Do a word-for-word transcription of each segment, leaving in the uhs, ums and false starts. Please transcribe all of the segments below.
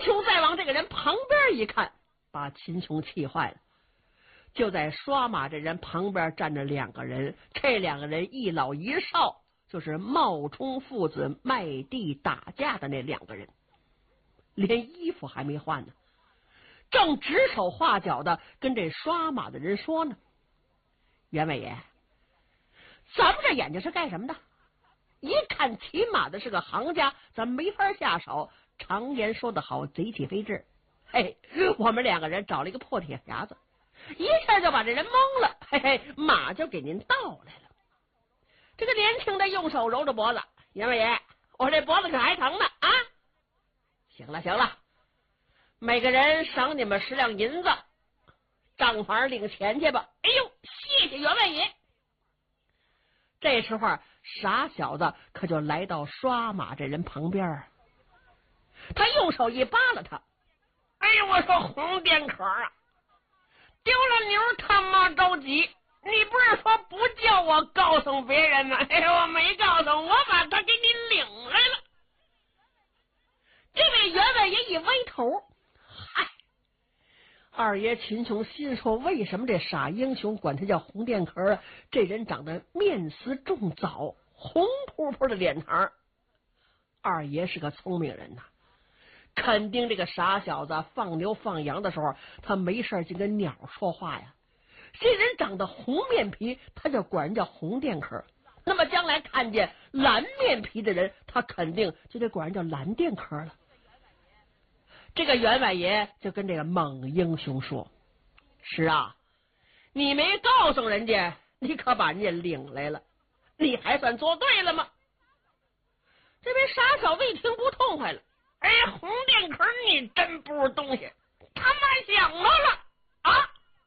琼再往这个人旁边一看，把秦琼气坏了。就在刷马这人旁边站着两个人，这两个人一老一少，就是冒充父子卖地打架的那两个人，连衣服还没换呢，正指手画脚的跟这刷马的人说呢：“袁伟爷，咱们这眼睛是干什么的？一看骑马的是个行家，咱没法下手。常言说得好，贼气非至。嘿，我们两个人找了一个破铁匣子，一下就把这人蒙了，嘿嘿，马就给您倒来了。”这个年轻的用手揉着脖子：“袁伟爷，我这脖子可还疼呢啊！行了行了，每个人赏你们十两银子，账房领钱去吧。”“哎呦，谢谢袁伟爷。”这时候傻小子可就来到刷马这人旁边，他用手一扒拉他：“哎呦，我说红电壳啊，丢了牛他妈着急，你不是说不叫我告诉别人吗？哎呦，我没告诉，我把他给你领来了。”这位员外爷一歪头，嗨，二爷秦琼心说，为什么这傻英雄管他叫红电壳？这人长得面似重枣，红扑扑的脸膛。二爷是个聪明人呐，肯定这个傻小子放牛放羊的时候，他没事就跟鸟说话呀。这人长得红面皮，他就管人叫红电壳。那么将来看见蓝面皮的人，他肯定就得管人叫蓝电壳了。这个员外爷就跟这个猛英雄说：“是啊，你没告诉人家，你可把人家领来了，你还算做对了吗？”这位傻小子一听不痛快了：“哎呀，红电壳，你真不是东西，他妈想到了啊！”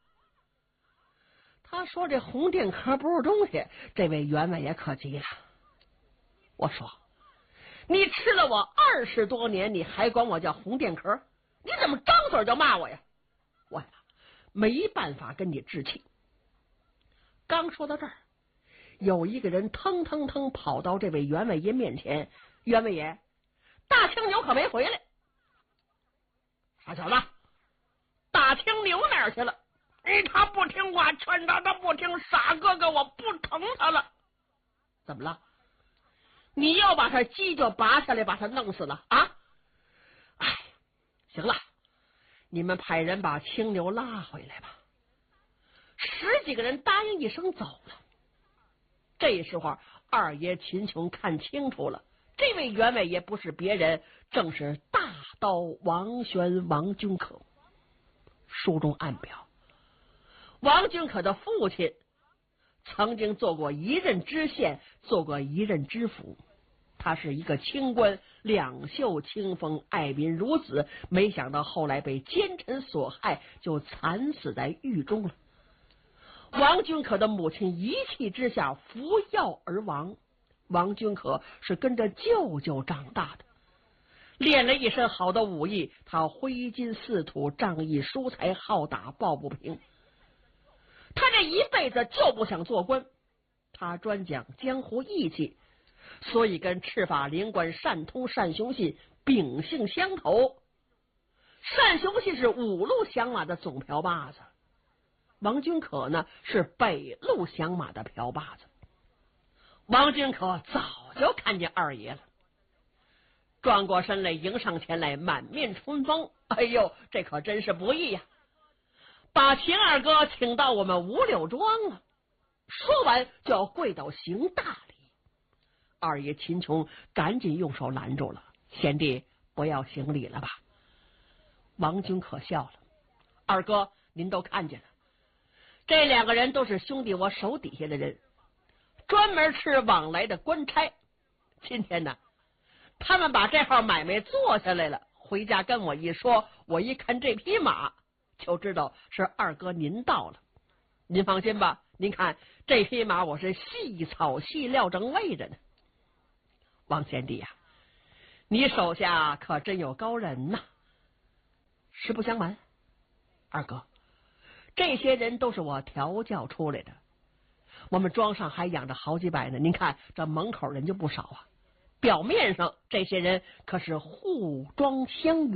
他说这红电壳不是东西，这位员外爷可急了。我说，你吃了我二十多年，你还管我叫红电壳？你怎么张嘴就骂我呀？我呀，没办法跟你置气。刚说到这儿，有一个人腾腾腾跑到这位员外爷面前：“员外爷，大青牛可没回来。”“傻小子，大青牛哪儿去了？哎，他不听话，劝他他不听，傻哥哥，我不疼他了。”“怎么了？你要把他犄角拔下来，把他弄死了啊？”“哎，行了，你们派人把青牛拉回来吧。”十几个人答应一声走了。这时候二爷秦琼看清楚了，这位员外爷不是别人，正是大刀王玄王君可。书中暗表，王君可的父亲曾经做过一任知县，做过一任知府，他是一个清官，两袖清风，爱民如子，没想到后来被奸臣所害，就惨死在狱中了。王君可的母亲一气之下服药而亡。王君可是跟着舅舅长大的，练了一身好的武艺，他挥金似土，仗义疏财，好打抱不平。他这一辈子就不想做官，他专讲江湖义气，所以跟赤法灵官单通、单雄信秉性相投。单雄信是五路响马的总瓢把子，王君可呢是北路响马的瓢把子。王君可早就看见二爷了，转过身来迎上前来，满面春风。哎呦，这可真是不易呀、啊！把秦二哥请到我们五柳庄了。说完就要跪倒行大礼。二爷秦琼赶紧用手拦住了：“贤弟，不要行礼了吧？”王君可笑了：“二哥，您都看见了，这两个人都是兄弟我手底下的人，专门吃往来的官差。今天呢，他们把这号买卖做下来了，回家跟我一说，我一看这匹马，就知道是二哥您到了。您放心吧，您看这匹马我是细草细料正喂着呢。王贤弟呀、啊，你手下可真有高人呐！实不相瞒，二哥，这些人都是我调教出来的，我们庄上还养着好几百呢。您看这门口人就不少啊。表面上这些人可是护庄相援。